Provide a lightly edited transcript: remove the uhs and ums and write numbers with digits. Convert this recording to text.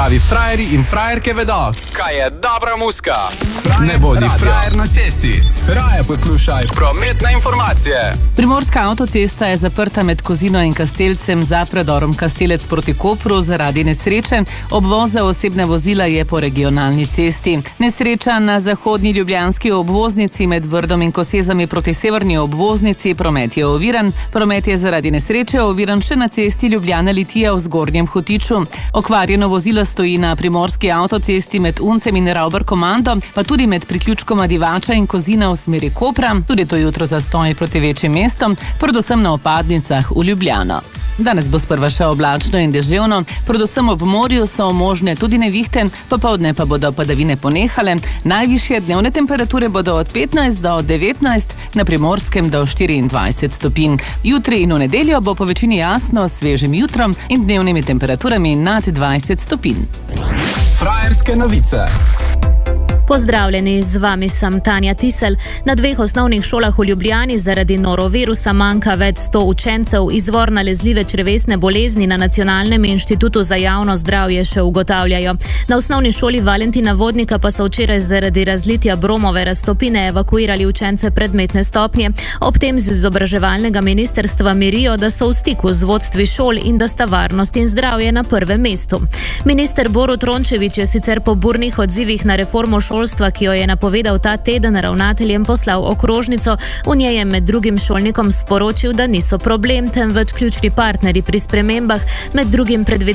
Pravi frajeri in frajerke vedo, kaj je dobra muzika. Ne bodi frajer na cesti. Raje poslušaj prometne informacije. Primorska avtocesta je zaprta med Kozino in Kastelcem za predorom Kastelec proti Kopru zaradi nesreče. Obvoz za osebne vozila je po regionalni cesti. Nesreča na zahodni ljubljanski obvoznici med Brdom in Kosezami proti severni obvoznici. Promet je oviran. Promet je zaradi nesreče oviran še na cesti Ljubljana-Litija v Zgornjem Hotiču. Okvarjeno vozilo stoji na primorski avtocesti med Uncem in Ravbar-Komando, pa tudi med priključkoma Divača in Kozina v smeri Kopra. Tudi to jutro zastoji proti večjim mestom, predvsem na vpadnicah v Ljubljano. Danes bo sprva še oblačno in deževno, predvsem ob morju so možne tudi nevihte, popoldne pa bodo padavine ponehale. Najvišje dnevne temperature bodo od 15 do 19, na Primorskem do 24 stopinj. Jutri in v nedeljo bo po večini jasno s svežim jutrom in dnevnimi temperaturami nad 20 stopinj. Frajerske novice. Pozdravljeni, z vami sem Tanja Tisel. Na 2 osnovnih šolah v Ljubljani zaradi norovirusa manjka več 100 učencev. Izvor nalezljive črevesne bolezni na Nacionalnem inštitutu za javno zdravje še ugotavljajo. Na osnovni šoli Valentina Vodnika pa so včeraj zaradi razlitja bromove raztopine evakuirali učence predmetne stopnje. Ob tem z izobraževalnega ministrstva mirijo, da so v stiku z vodstvi šol in da sta varnost in zdravje na prvem mestu. Minister Borut Rončević je sicer po burnih odzivih na reformo šolstva, ki jo je napovedal ta teden, ravnateljem poslal okrožnico. V njej je med drugim šolnikom sporočil, da niso problem, temveč ključni partnerji pri spremembah, med drugim predvidevajo